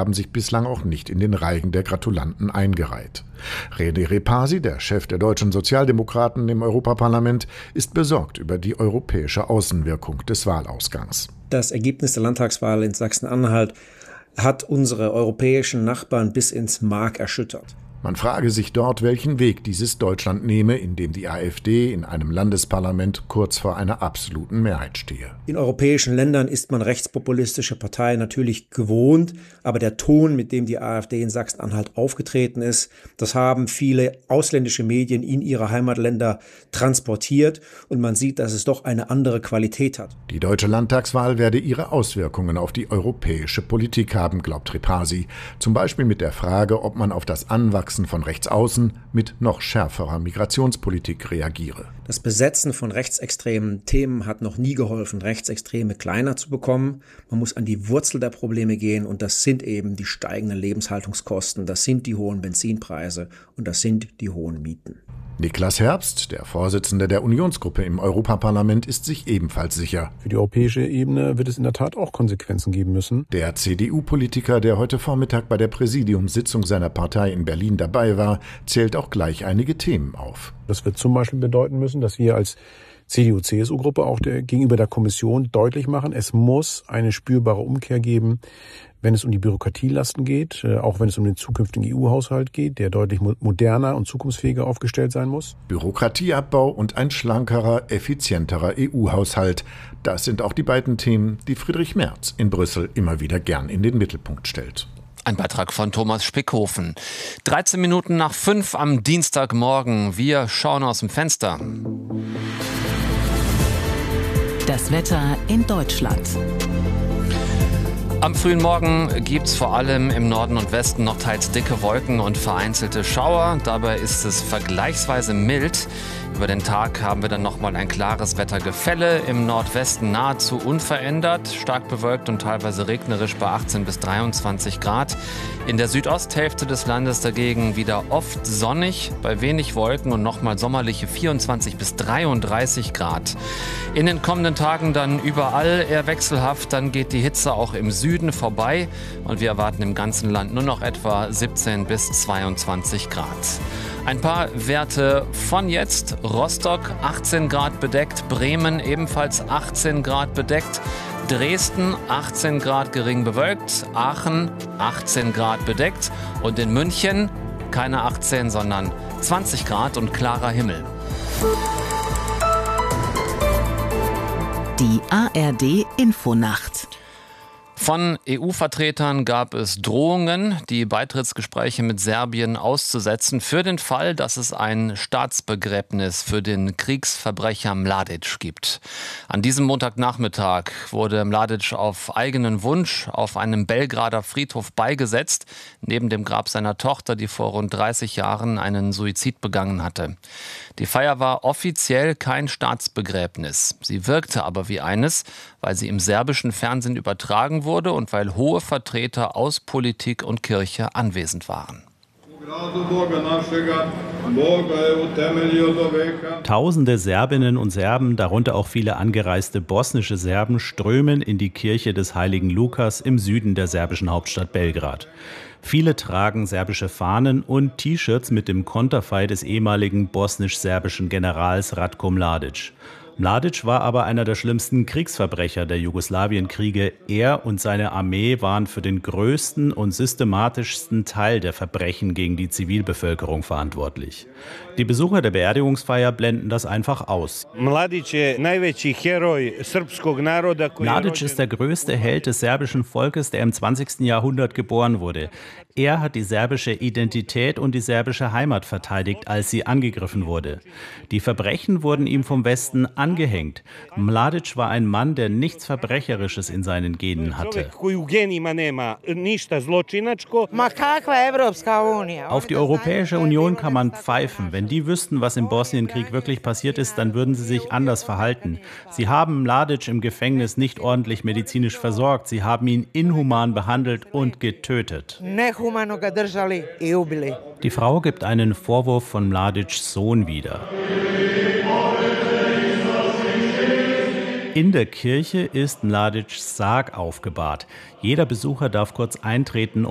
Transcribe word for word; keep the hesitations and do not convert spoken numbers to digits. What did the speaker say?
haben sich bislang auch nicht in den Reigen der Gratulanten eingereiht. René Repasi, der Chef der deutschen Sozialdemokraten im Europaparlament, ist besorgt über die europäische Außenwirkung des Wahlausgangs. Das Ergebnis der Landtagswahl in Sachsen-Anhalt hat unsere europäischen Nachbarn bis ins Mark erschüttert. Man frage sich dort, welchen Weg dieses Deutschland nehme, in dem die AfD in einem Landesparlament kurz vor einer absoluten Mehrheit stehe. In europäischen Ländern ist man rechtspopulistische Parteien natürlich gewohnt, aber der Ton, mit dem die AfD in Sachsen-Anhalt aufgetreten ist, das haben viele ausländische Medien in ihre Heimatländer transportiert und man sieht, dass es doch eine andere Qualität hat. Die deutsche Landtagswahl werde ihre Auswirkungen auf die europäische Politik haben, glaubt Repasi. Zum Beispiel mit der Frage, ob man auf das Anwachsen von Rechtsaußen mit noch schärferer Migrationspolitik reagiere. Das Besetzen von rechtsextremen Themen hat noch nie geholfen, Rechtsextreme kleiner zu bekommen. Man muss an die Wurzel der Probleme gehen und das sind eben die steigenden Lebenshaltungskosten, das sind die hohen Benzinpreise und das sind die hohen Mieten. Niklas Herbst, der Vorsitzende der Unionsgruppe im Europaparlament, ist sich ebenfalls sicher. Für die europäische Ebene wird es in der Tat auch Konsequenzen geben müssen. Der C D U-Politiker, der heute Vormittag bei der Präsidiumssitzung seiner Partei in Berlin dabei war, zählt auch gleich einige Themen auf. Das wird zum Beispiel bedeuten müssen, dass wir als C D U-C S U-Gruppe auch der, gegenüber der Kommission deutlich machen, es muss eine spürbare Umkehr geben, wenn es um die Bürokratielasten geht, auch wenn es um den zukünftigen E U-Haushalt geht, der deutlich moderner und zukunftsfähiger aufgestellt sein muss. Bürokratieabbau und ein schlankerer, effizienterer E U-Haushalt. Das sind auch die beiden Themen, die Friedrich Merz in Brüssel immer wieder gern in den Mittelpunkt stellt. Ein Beitrag von Thomas Spickhofen. dreizehn Minuten nach fünf am Dienstagmorgen. Wir schauen aus dem Fenster. Das Wetter in Deutschland. Am frühen Morgen gibt es vor allem im Norden und Westen noch teils dicke Wolken und vereinzelte Schauer. Dabei ist es vergleichsweise mild. Über den Tag haben wir dann nochmal ein klares Wettergefälle. Im Nordwesten nahezu unverändert, stark bewölkt und teilweise regnerisch bei achtzehn bis dreiundzwanzig Grad. In der Südosthälfte des Landes dagegen wieder oft sonnig, bei wenig Wolken und nochmal sommerliche vierundzwanzig bis dreiunddreißig Grad. In den kommenden Tagen dann überall eher wechselhaft, dann geht die Hitze auch im Süden vorbei und wir erwarten im ganzen Land nur noch etwa siebzehn bis zweiundzwanzig Grad. Ein paar Werte von jetzt. Rostock achtzehn Grad bedeckt, Bremen ebenfalls achtzehn Grad bedeckt, Dresden achtzehn Grad gering bewölkt, Aachen achtzehn Grad bedeckt und in München keine achtzehn, sondern zwanzig Grad und klarer Himmel. Die A R D-Infonacht. Von E U-Vertretern gab es Drohungen, die Beitrittsgespräche mit Serbien auszusetzen, für den Fall, dass es ein Staatsbegräbnis für den Kriegsverbrecher Mladic gibt. An diesem Montagnachmittag wurde Mladic auf eigenen Wunsch auf einem Belgrader Friedhof beigesetzt, neben dem Grab seiner Tochter, die vor rund dreißig Jahren einen Suizid begangen hatte. Die Feier war offiziell kein Staatsbegräbnis. Sie wirkte aber wie eines, weil sie im serbischen Fernsehen übertragen wurde und weil hohe Vertreter aus Politik und Kirche anwesend waren. Tausende Serbinnen und Serben, darunter auch viele angereiste bosnische Serben, strömen in die Kirche des heiligen Lukas im Süden der serbischen Hauptstadt Belgrad. Viele tragen serbische Fahnen und T-Shirts mit dem Konterfei des ehemaligen bosnisch-serbischen Generals Ratko Mladic. Mladic war aber einer der schlimmsten Kriegsverbrecher der Jugoslawienkriege. Er und seine Armee waren für den größten und systematischsten Teil der Verbrechen gegen die Zivilbevölkerung verantwortlich. Die Besucher der Beerdigungsfeier blenden das einfach aus. Mladic ist der größte Held des serbischen Volkes, der im zwanzigsten Jahrhundert geboren wurde. Er hat die serbische Identität und die serbische Heimat verteidigt, als sie angegriffen wurde. Die Verbrechen wurden ihm vom Westen angehängt. Mladic war ein Mann, der nichts Verbrecherisches in seinen Genen hatte. Auf die Europäische Union kann man pfeifen. Wenn die wüssten, was im Bosnienkrieg wirklich passiert ist, dann würden sie sich anders verhalten. Sie haben Mladic im Gefängnis nicht ordentlich medizinisch versorgt. Sie haben ihn inhuman behandelt und getötet. Die Frau gibt einen Vorwurf von Mladics Sohn wieder. In der Kirche ist Mladics Sarg aufgebahrt. Jeder Besucher darf kurz eintreten